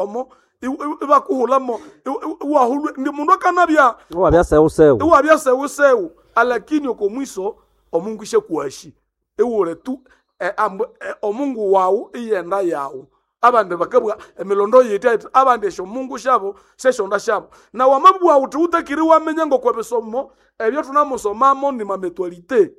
omo ibakuhulamo wahulu ndi mundu akanabya wabya sewu alakini okomwiso omungu ishe kuashi ewure tu omungu wawu iyenda yawu abande bakabwa emilondo yeti abande sho mungu shabo seshonda shabo na wamabwa ututakiri wamenya ngo kwa besomo ebyo tunamusomamo ni mametualite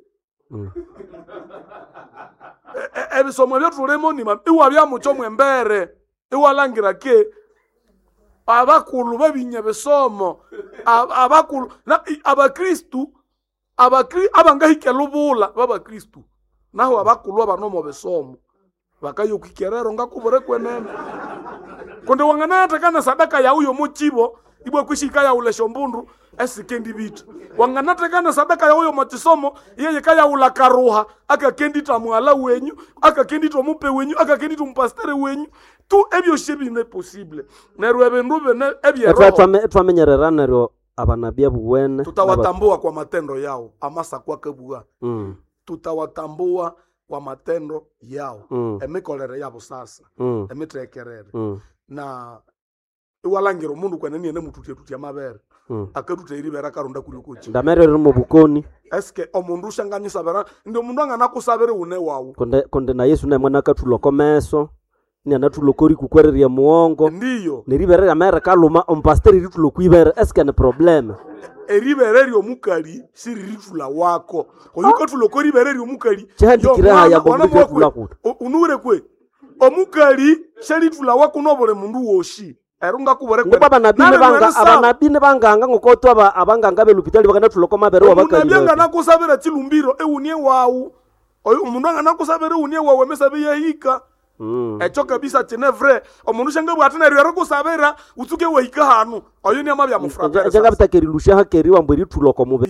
ebisomo byo tulemo ni iwa bya mucho mwembere iwalangira ke abakulu babinye besomo abakulu abakristu abangahike lubula babakristu naho abakulu abanomo besomo bakayokikerero ngakubure kwenene konde wanganata kana sadaka ya uyo mochibo ibwe kwishika ya ule shombundu esikendi bitu wanganata kana sadaka ya uyo mochisomo yeye kaya ula karuha akakendi tamwala wenyu akakendi tomupe wenyu akakendi tumpastere wenyu tu ebyo shebi ne possible nerwe bendu bene ebye roho twamenyererana ro abanabia buwene tutawatambua kwa matendo yao amasa kwa kebuga tutawatambua kwa matendo yao emikolere yabo sasa emitrekerere na iwalangira mundu kwenene ne mututia mabere akaduta iribera karonda kuri kuki ndamerere mu bukoni eske omundu shanganyisa bera ndi omundu angana kusabere une wawu konde na Yesu nemwe nakatulokomeso ni anatulokori kukwereria muongo ndiyo neribere amere kaluma ompasteri ritulokuibere eske ne problem eribereri omukali siririfula wako oyuko tulokori bereri omukali chandikira ya bombe kulakuta unure kwe omukali shelifula wako nobole mundu woshi erunga kubore kwe abanabine banganga ngokoto abanganga belupitali bakana tulokoma bere wabakali nabyenga nakusabira chilumbiro ewunie wawu omundu angana kusabira unie wawu emesabe yahika echo kabisa tenevre omundu shanga bwatana rero kusabira utsuke wahika hanu oyo ni amabya mufrata eja bitakeri lusha hakeri wambiri tuloko mube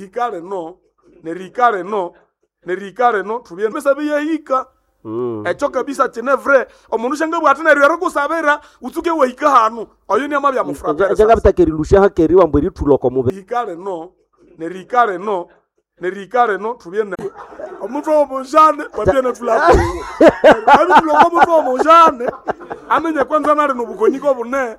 nerikare no tubye mesabe yahika echo kabisa tenevre omundu shanga bwatana rero kusabira utsuke wahika hanu oyo ni amabya mufrata eja bitakeri lusha hakeri wambiri tuloko mube nerikare no tubye omuntu omujane babyene tulapo ari tuloko omuntu omujane amenye kwanza nari nobukonyiko bune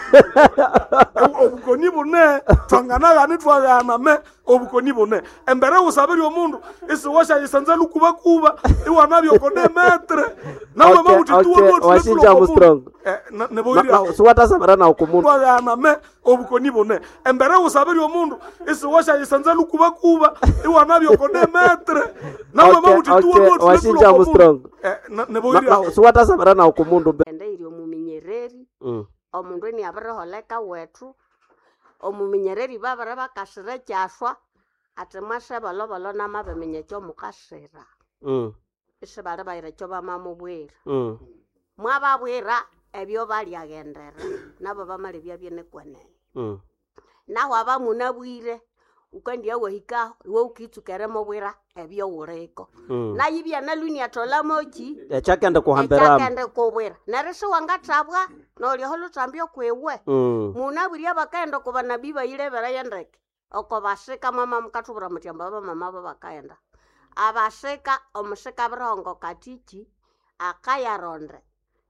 obukoni bune twangana gani twagana me obukoni bune embere usabiri omundu isi washa yisanza lukuba iwana byokode metre nawe mabuti tuwo washinja strong neboiri aho swata sabara na okumundu twagana me obukoni bune embere usabiri omundu isi washa yisanza lukuba iwana byokode metre nawe mabuti tuwo washinja strong neboiri aho swata sabara na okumundu ende iri omuminyereri omundu ni abareholeka wetu omuminyereri babara bakashira kyashwa ate mashe balobalo namabamenye kyo mukashira ise bale bayire kyo bamamubwira mwababwira ebyo bali agendera nabo bamali byabye kwenene naho abamunabwire ukandiya wahika iwe ukitsukere mubwira ebyo ureko nayibya naluni atola mochi echakende kuhambera echakende kubwira narisho wangatabwa noli holo tambyo kwewe munabwira bakaenda kuba nabii bayilebera yendeke oko bashika mama mukatubura mutyamba mama bakaenda abashika omushika brongo katichi akayaronde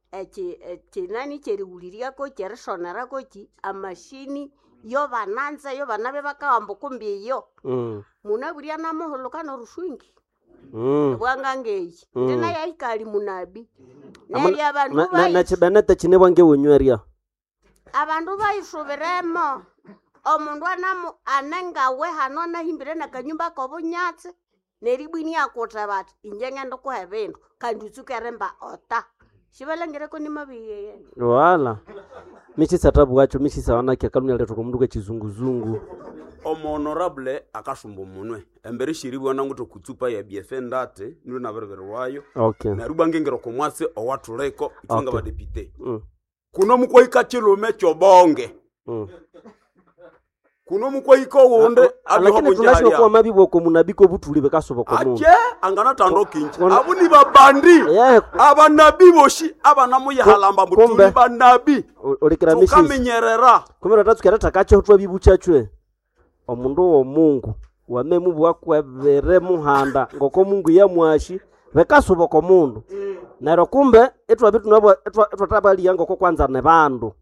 echi nani cheriuliria ko cherishonera ko chi amashini yo bananza yo banabe bakawambo kumbiyo munabwira namuhulukana rushwingi bwanga ngeyi ndina yaikali munabi nali abantu na chibenete chine bwange wonyweria abantu bayishubiremo omundu anamu anengawe hano nahimbire nakanyumba kobunyatse neribwini yakota bati injengendo kuhebindu kandi utsukere ota shibalengere ko ni mabiye wala michisa tabu wacho michisa wanake kalumya leto komundu kechizunguzungu honorable akashumba munwe embere shiribwa nanguto kutsupa ya BFNDate nuri na berbere wayo na rubange ngero komwase owatuleko itunga ba deputy kuno mukwa ikachilome chobonge kuno mukwa ikowonde lakini tunashyo kwa mabibo ko munabiko butuli bekasoba ko mundu angana tando kinchi abuni babandi abanabi boshi abanamu yahalamba butuli banabi olikiramishi tukamenyerera kumera tatsukera takacho hotwa bibuchachwe omundu wo Mungu wamemu bwakwebere muhanda ngoko Mungu ya mwashi bekasoba ko mundu nero kumbe etwa bitu nabo etwa tabali yango ko kwanza ne bandu